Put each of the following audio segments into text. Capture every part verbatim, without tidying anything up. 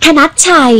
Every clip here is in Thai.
ธนัชชัย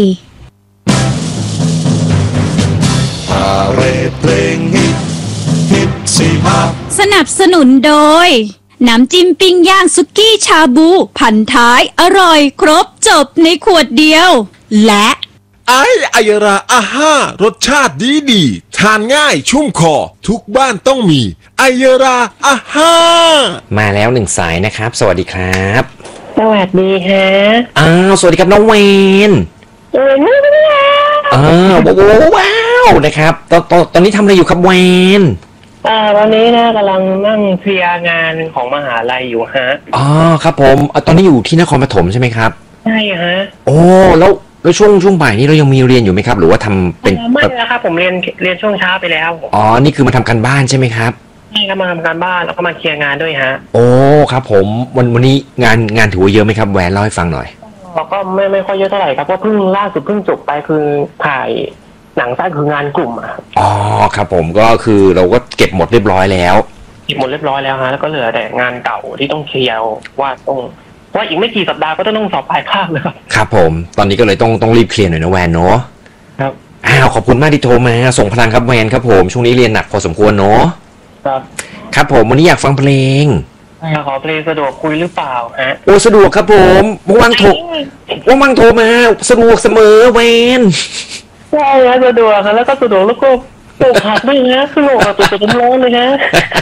พาเรดเพลงฮิตฮิตสี่ห้าสนับสนุนโดยน้ำจิ้มปิ้งย่างสุกี้ชาบูพันท้ายอร่อยครบจบในขวดเดียวและไอไอยราอาห้ารสชาติดีดีทานง่ายชุ่มคอทุกบ้านต้องมีไอยราอาห้ามาแล้วหนึ่งสายนะครับสวัสดีครับสวัสดีฮะอ้าวสวัสดีครับน้องเวนเวนไม่เป็นไรอ้าวว้าวนะครับตอนตอนตอนนี้ทำอะไรอยู่ครับเวนอ่าตอนนี้นะกำลังนั่งเคลียร์งานของมหาลัยอยู่ฮะอ๋อครับผมตอนนี้อยู่ที่นครปฐมใช่ไหมครับใช่ฮะโอ้แล้วแล้วช่วงช่วงบ่ายนี้เรายังมีเรียนอยู่ไหมครับหรือว่าทำเป็นไม่แล้วครับผมเรียนเรียนช่วงเช้าไปแล้วอ๋อนี่คือมาทำการบ้านใช่ไหมครับใช่ครับมาทำการบ้านแล้วก็มาเคลียร์งานด้วยฮะโอ้ครับผมวันวันนี้งานงานถือว่าเยอะไหมครับแวนเล่าให้ฟังหน่อยก็ไม่ไม่ค่อยเยอะเท่าไหร่ครับเพราะเพิ่งล่าสุดเพิ่งจบไปคือถ่ายหนังสั้นคืองานกลุ่มอ่ะอ๋อครับผมก็คือเราก็เก็บหมดเรียบร้อยแล้วเก็บหมดเรียบร้อยแล้วฮะแล้วก็เหลือแต่งานเก่าที่ต้องเคลียร์ว่าต้องว่าอีกไม่กี่สัปดาห์ก็ต้องสอบปลายภาคเลยครับครับผมตอนนี้ก็เลยต้องต้องรีบเคลียร์หน่อยนะแวนเนาะครับอ้าวขอบคุณมากที่โทรมาส่งพลังครับแวนครับผมช่วงนี้เรียนหนักพอสมควรเนาะครับครับผมวันนี้อยากฟังเพลงขอเพลงสะดวกคุยหรือเปล่าฮะโอ้สะดวกครับผมว่างโทรว่างโทรมาสะดวกเสมอแวนใช่ครับสะดวกครับแล้วก็สะดวกแล้วก็ปลูกผักด้วยนะสะดวกแบบตัวเป็นร้อนเลยนะ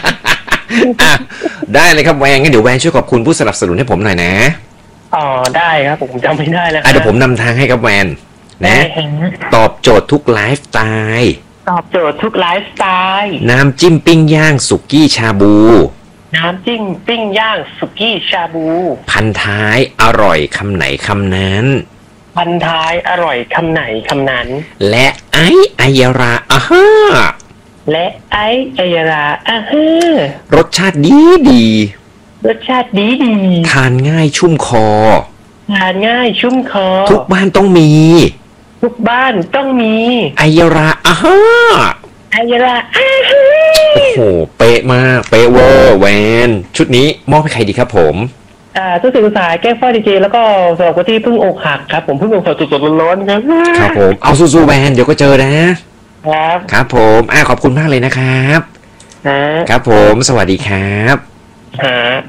ได้เลยครับแวนงั้นเดี๋ยวแวนช่วยขอบคุณผู้สนับสนุนให้ผมหน่อยนะอ๋อได้ครับผมจำไม่ได้แล้วเดี๋ยวผมนำทางให้ครับแวนนะตอบโจทย์ทุกไลฟ์สไตล์ตอบโจทย์ทุกไลฟ์สไตล์น้ำจิ้มปิ้งย่างสุกี้ชาบูน้ำจิ้มปิ้งย่างสุกี้ชาบูพันท้ายอร่อยคำไหนคำนั้นพันท้ายอร่อยคำไหนคำนั้นและไอไอยาราอาฮาและไอไอยาราอาฮารสชาติดีดีรสชาติดีดีทานง่ายชุ่มคอทานง่ายชุ่มคอทุกบ้านต้องมีทุกบ้านต้องมีไอยาราอาฮาไอยาราอาฮาโอ้โหเป๊ะมากเป๊ะเวอร์แวนชุดนี้มอบให้ใครดีครับผมอ่าทุกสื่อสายแก้ฟ้าดีเจแล้วก็สำหรับคนที่เพิ่งอกหักครับผมเพิ่งอกหักสดๆร้อนๆครับครับผมเอาสู้ๆแวนเดี๋ยวก็เจอนะครับครับผมอ่าขอบคุณมากเลยนะครับครับผมสวัสดีครับฮะ